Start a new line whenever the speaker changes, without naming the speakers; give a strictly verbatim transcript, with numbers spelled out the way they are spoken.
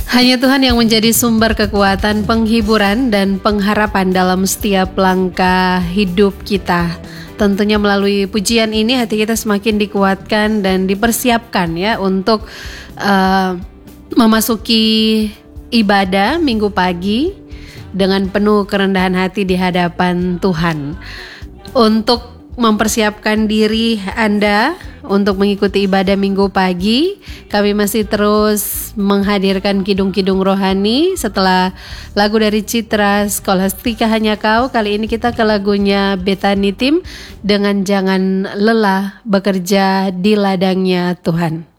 Hanya Tuhan yang menjadi sumber kekuatan, penghiburan, dan pengharapan dalam setiap langkah hidup kita. Tentunya melalui pujian ini hati kita semakin dikuatkan dan dipersiapkan ya untuk uh, memasuki ibadah minggu pagi dengan penuh kerendahan hati di hadapan Tuhan. Untuk mempersiapkan diri Anda untuk mengikuti ibadah minggu pagi, kami masih terus menghadirkan kidung-kidung rohani setelah lagu dari Citra Skolastika Hanya Kau. Kali ini kita ke lagunya Bethany Tim dengan Jangan Lelah Bekerja di Ladangnya Tuhan.